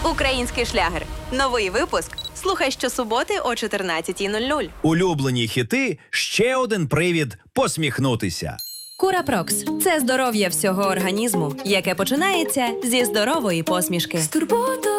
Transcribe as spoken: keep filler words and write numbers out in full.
Український шлягер. Новий випуск. Слухай щосуботи о чотирнадцятій нуль нуль. Улюблені хіти – ще один привід посміхнутися. Курапрокс – це здоров'я всього організму, яке починається зі здорової посмішки.